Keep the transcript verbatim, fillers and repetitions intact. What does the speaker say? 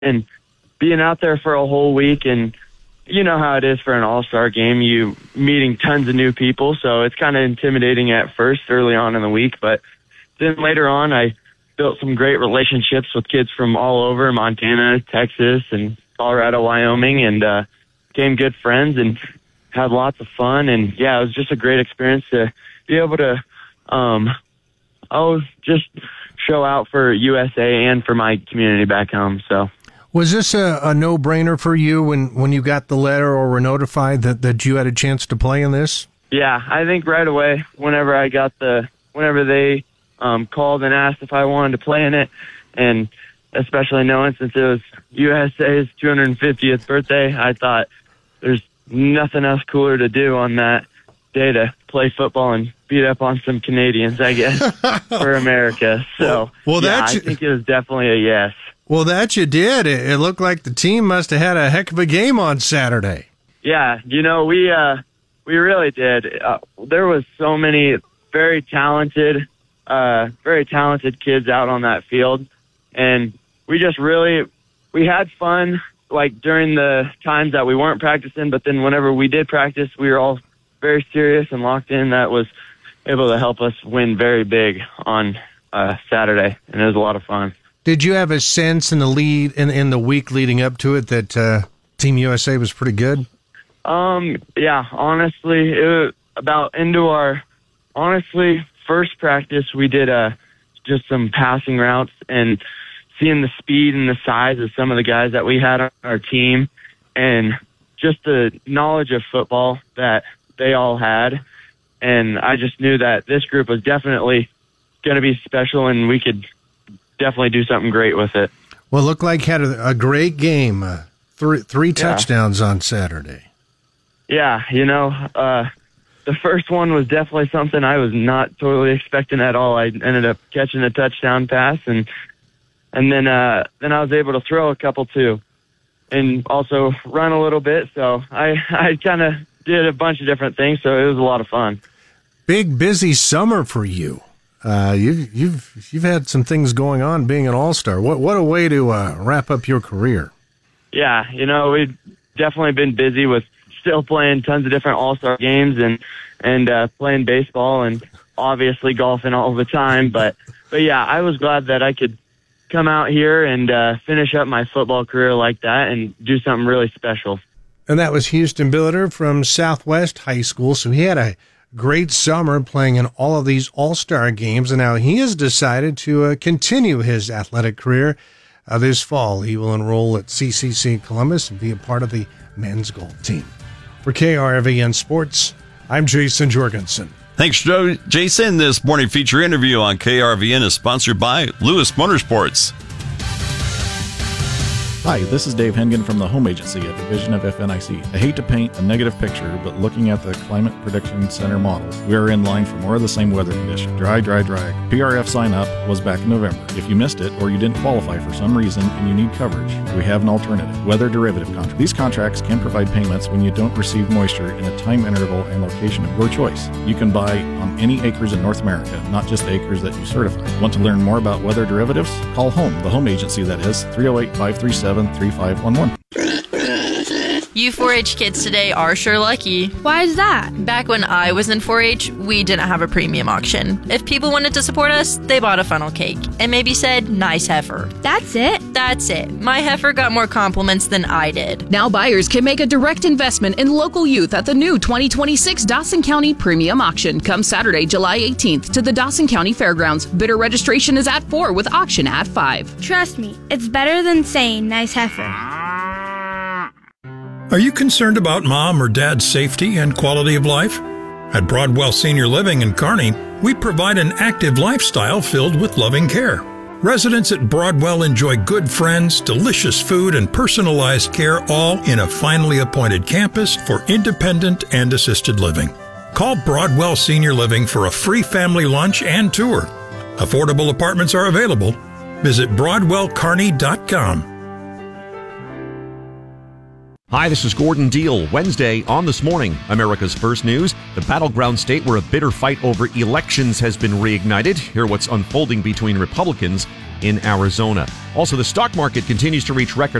and being out there for a whole week, and you know how it is for an all-star game, you meeting tons of new people, so it's kind of intimidating at first early on in the week, but then later on I built some great relationships with kids from all over Montana, Texas, and Colorado, Wyoming, and uh, became good friends and had lots of fun. And yeah, it was just a great experience to be able to, um, oh, just show out for U S A and for my community back home. So. Was this a, a no-brainer for you when, when you got the letter or were notified that, that you had a chance to play in this? Yeah, I think right away, whenever I got the, whenever they um, called and asked if I wanted to play in it, and especially knowing since it was U S A's two hundred fiftieth birthday, I thought there's nothing else cooler to do on that day to play football and beat up on some Canadians, I guess, for America. So, well, well, yeah, that's, I think it was definitely a yes. Well, that you did. It, it looked like the team must have had a heck of a game on Saturday. Yeah, you know, we uh, we really did. Uh, there was so many very talented, uh, very talented kids out on that field, and we just really we had fun. Like during the times that we weren't practicing, but then whenever we did practice, we were all very serious and locked in. That was able to help us win very big on uh, Saturday, and it was a lot of fun. Did you have a sense in the lead in, in the week leading up to it that uh, Team U S A was pretty good? Um, yeah, honestly, it was about into our honestly first practice we did uh, just some passing routes and seeing the speed and the size of some of the guys that we had on our team and just the knowledge of football that they all had. And I just knew that this group was definitely going to be special and we could definitely do something great with it. Well, it looked like you had a, a great game. Uh, three three yeah. touchdowns on Saturday. Yeah, you know, uh, the first one was definitely something I was not totally expecting at all. I ended up catching a touchdown pass, and and then uh, then I was able to throw a couple too, and also run a little bit. So I, I kind of did a bunch of different things, so it was a lot of fun. Big, busy summer for you. Uh, you've you've you've had some things going on being an all-star. What what a way to uh, wrap up your career. Yeah, you know, we've definitely been busy with still playing tons of different all-star games and and uh, playing baseball and obviously golfing all the time. But but yeah, I was glad that I could come out here and uh, finish up my football career like that and do something really special. And that was Houston Billiter from Southwest High School. So he had a great summer playing in all of these all-star games, and now he has decided to uh, continue his athletic career. Uh, this fall, he will enroll at C C C Columbus and be a part of the men's golf team. For K R V N Sports, I'm Jason Jorgensen. Thanks, Joe. Jason. This morning feature interview on K R V N is sponsored by Lewis Motorsports. Hi, this is Dave Hengen from the Home Agency, a division of F N I C. I hate to paint a negative picture, but looking at the Climate Prediction Center models, we are in line for more of the same weather condition. Dry, dry, dry. P R F sign up was back in November. If you missed it or you didn't qualify for some reason and you need coverage, we have an alternative. Weather derivative contract. These contracts can provide payments when you don't receive moisture in a time interval and location of your choice. You can buy on any acres in North America, not just the acres that you certify. Want to learn more about weather derivatives? Call HOME, the Home Agency that is, three oh eight, five three seven, three five one one. You four H kids today are sure lucky. Why is that? Back when I was in four H, we didn't have a premium auction. If people wanted to support us, they bought a funnel cake and maybe said, nice heifer. That's it? That's it. My heifer got more compliments than I did. Now buyers can make a direct investment in local youth at the new twenty twenty-six Dawson County Premium Auction. Come Saturday, July eighteenth to the Dawson County Fairgrounds. Bidder registration is at four with auction at five. Trust me, it's better than saying nice heifer. Are you concerned about mom or dad's safety and quality of life? At Broadwell Senior Living in Kearney, we provide an active lifestyle filled with loving care. Residents at Broadwell enjoy good friends, delicious food, and personalized care, all in a finely appointed campus for independent and assisted living. Call Broadwell Senior Living for a free family lunch and tour. Affordable apartments are available. Visit broadwell kearney dot com. Hi, this is Gordon Deal. Wednesday on This Morning, America's First News. The battleground state where a bitter fight over elections has been reignited. Hear what's unfolding between Republicans in Arizona. Also, the stock market continues to reach record